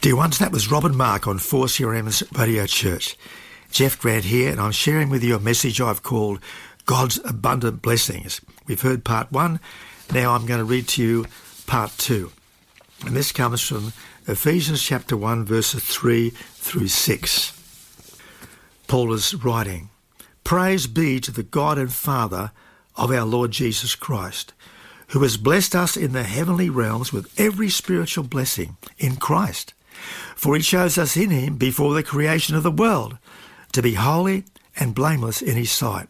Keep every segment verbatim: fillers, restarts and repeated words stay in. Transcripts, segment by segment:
Dear ones, that was Rob and Mark on four C R M's Radio Church. Jeff Grant here, and I'm sharing with you a message I've called God's Abundant Blessings. We've heard part one. Now I'm going to read to you part two. And this comes from Ephesians chapter one, verses three through six. Paul is writing, "Praise be to the God and Father of our Lord Jesus Christ, who has blessed us in the heavenly realms with every spiritual blessing in Christ. For he chose us in him before the creation of the world to be holy and blameless in his sight.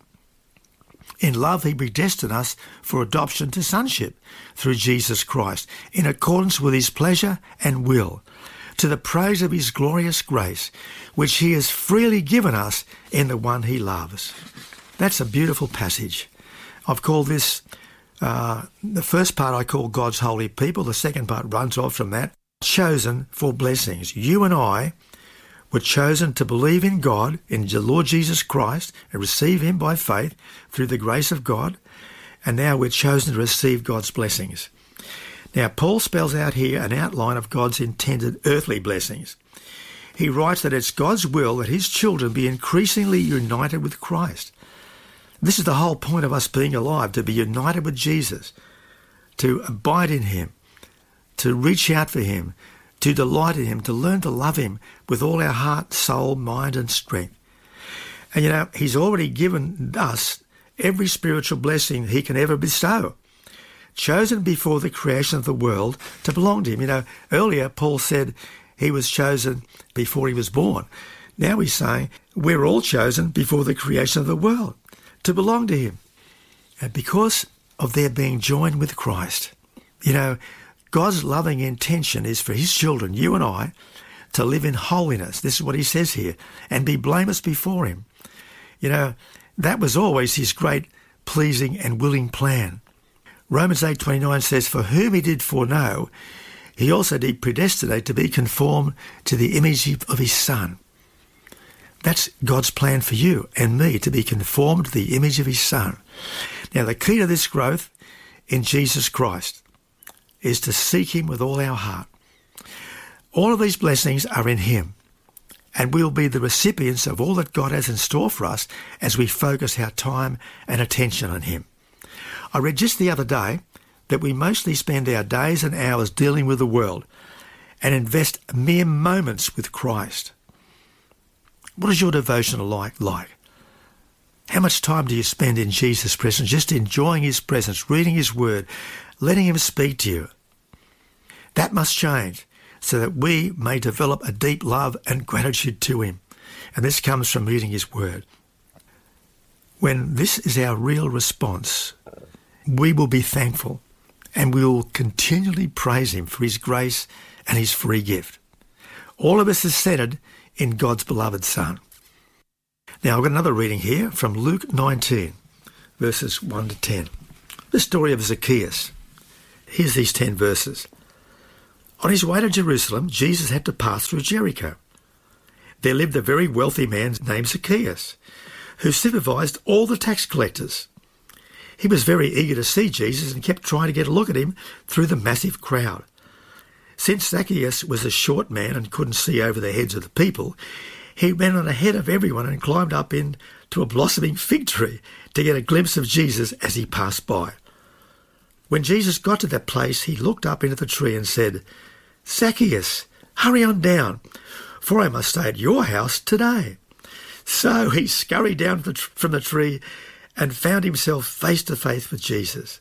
In love he predestined us for adoption to sonship through Jesus Christ, in accordance with his pleasure and will, to the praise of his glorious grace, which he has freely given us in the one he loves." That's a beautiful passage. I've called this, uh, the first part I call God's holy people. The second part runs off from that. Chosen for blessings. You and I were chosen to believe in God, in the Lord Jesus Christ, and receive him by faith through the grace of God. And now we're chosen to receive God's blessings. Now, Paul spells out here an outline of God's intended earthly blessings. He writes that it's God's will that his children be increasingly united with Christ. This is the whole point of us being alive, to be united with Jesus, to abide in him, to reach out for him, to delight in him, to learn to love him with all our heart, soul, mind and strength. And you know, he's already given us every spiritual blessing he can ever bestow, chosen before the creation of the world to belong to him. You know, earlier Paul said he was chosen before he was born. Now he's saying we're all chosen before the creation of the world to belong to him. And because of their being joined with Christ, you know, God's loving intention is for his children, you and I, to live in holiness. This is what he says here, and be blameless before him. You know, that was always his great, pleasing and willing plan. Romans eight twenty-nine says, "For whom he did foreknow, he also did predestinate to be conformed to the image of his Son." That's God's plan for you and me, to be conformed to the image of his Son. Now, the key to this growth in Jesus Christ is to seek him with all our heart. All of these blessings are in him, and we'll be the recipients of all that God has in store for us as we focus our time and attention on him. I read just the other day that we mostly spend our days and hours dealing with the world and invest mere moments with Christ. What is your devotional like? like? How much time do you spend in Jesus' presence, just enjoying his presence, reading his word, letting him speak to you? That must change so that we may develop a deep love and gratitude to him. And this comes from reading his word. When this is our real response, we will be thankful and we will continually praise him for his grace and his free gift. All of us is centered in God's beloved Son. Now, I've got another reading here from Luke nineteen, verses one to ten. The story of Zacchaeus. Here's these ten verses. On his way to Jerusalem, Jesus had to pass through Jericho. There lived a very wealthy man named Zacchaeus, who supervised all the tax collectors. He was very eager to see Jesus and kept trying to get a look at him through the massive crowd. Since Zacchaeus was a short man and couldn't see over the heads of the people, he went on ahead of everyone and climbed up into a blossoming fig tree to get a glimpse of Jesus as he passed by. When Jesus got to that place, he looked up into the tree and said, "Zacchaeus, hurry on down, for I must stay at your house today." So he scurried down from the tree and found himself face to face with Jesus.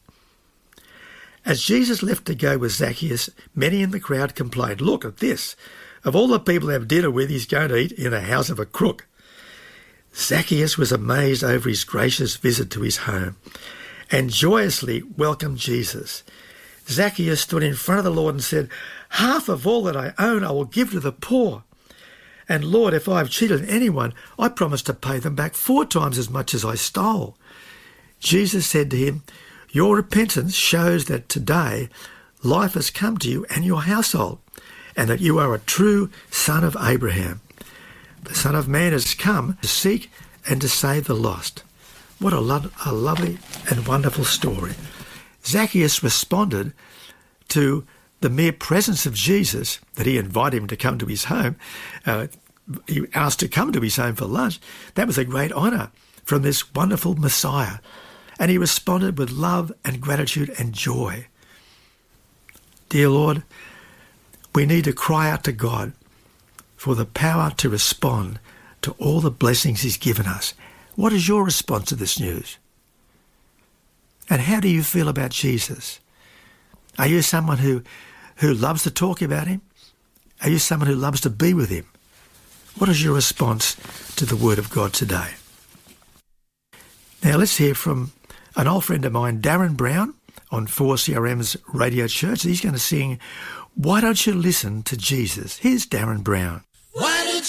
As Jesus left to go with Zacchaeus, many in the crowd complained, "Look at this. Of all the people to have dinner with, he's going to eat in the house of a crook." Zacchaeus was amazed over his gracious visit to his home and joyously welcomed Jesus. Zacchaeus stood in front of the Lord and said, "Half of all that I own I will give to the poor. And Lord, if I have cheated anyone, I promise to pay them back four times as much as I stole." Jesus said to him, "Your repentance shows that today life has come to you and your household, and that you are a true son of Abraham. The Son of Man has come to seek and to save the lost." What a, lo- a lovely and wonderful story. Zacchaeus responded to The mere presence of Jesus, that he invited him to come to his home, uh, he asked to come to his home for lunch, that was a great honour from this wonderful Messiah. And he responded with love and gratitude and joy. Dear Lord, we need to cry out to God for the power to respond to all the blessings he's given us. What is your response to this news? And how do you feel about Jesus? Are you someone who, who loves to talk about him? Are you someone who loves to be with him? What is your response to the Word of God today? Now let's hear from an old friend of mine, Darren Brown, on four C R M's Radio Church. He's going to sing, Why Don't You Listen to Jesus? Here's Darren Brown.